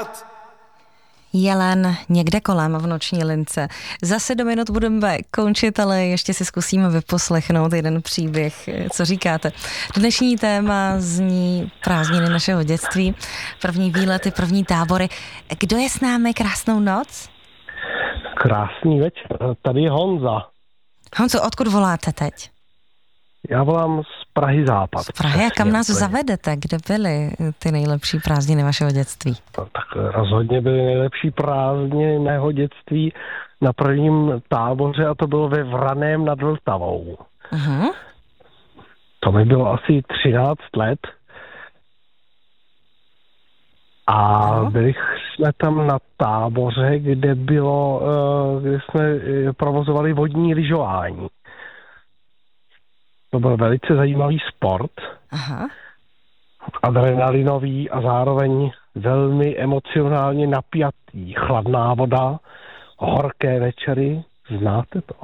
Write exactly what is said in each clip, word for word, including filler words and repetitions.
Jelen někde kolem v noční lince. Za sedm minut budeme končit, ale ještě si zkusíme vyposlechnout jeden příběh. Co říkáte? Dnešní téma zní prázdniny našeho dětství. První výlety, první tábory. Kdo je s námi? Krásnou noc? Krásný večer. Tady je Honza. Honzo, odkud voláte teď? Já volám z Prahy Západ. Z Prahy? A kam nás zavedete? Kde byly ty nejlepší prázdniny vašeho dětství? No, tak rozhodně byly nejlepší prázdniny mého dětství na prvním táboře a to bylo ve Vraném nad Vltavou. Uh-huh. To mi bylo asi třináct let. A uh-huh. byli jsme tam na táboře, kde bylo, kde jsme provozovali vodní lyžování. To byl velice zajímavý sport, Aha. adrenalinový a zároveň velmi emocionálně napjatý. Chladná voda, horké večery, znáte to?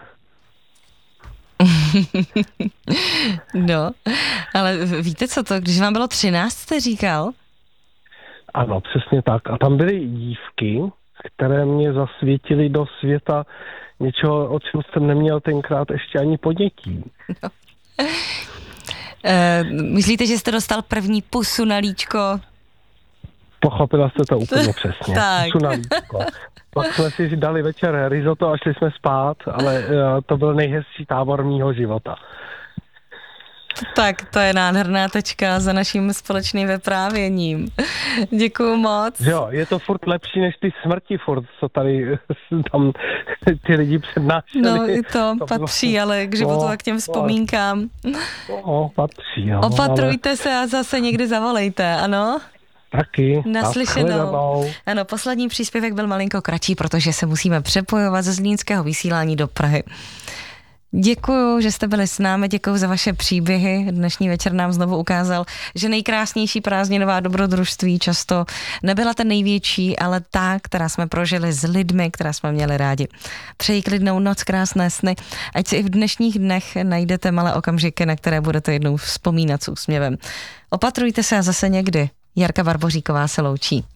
No, ale víte co to, když vám bylo třináct, jste říkal? Ano, přesně tak. A tam byly dívky, které mě zasvětily do světa něčeho, o čem jsem neměl tenkrát ještě ani ponětí. No. E, myslíte, že jste dostal první pusu na líčko? Pochopila jste to úplně přesně. Tak. Pusu na líčko. Pak jsme si dali večer risotto a šli jsme spát, ale uh, to byl nejhezčí tábor mýho života. Tak, to je nádherná tečka za naším společným vyprávěním. Děkuju moc. Jo, je to furt lepší než ty smrti furt, co tady tam ty lidi přednášeli. No i to, to patří, bylo... ale k životu no, a k těm vzpomínkám. No, patří. No, Opatrujte ale... se a zase někdy zavolejte, ano? Taky. Naslyšenou. Ano, poslední příspěvek byl malinko kratší, protože se musíme přepojovat ze zlínského vysílání do Prahy. Děkuju, že jste byli s námi, děkuju za vaše příběhy. Dnešní večer nám znovu ukázal, že nejkrásnější prázdninová dobrodružství často nebyla ten největší, ale ta, která jsme prožili s lidmi, která jsme měli rádi. Přeji klidnou noc, krásné sny, ať si i v dnešních dnech najdete malé okamžiky, na které budete jednou vzpomínat s úsměvem. Opatrujte se a zase někdy. Jarka Barboříková se loučí.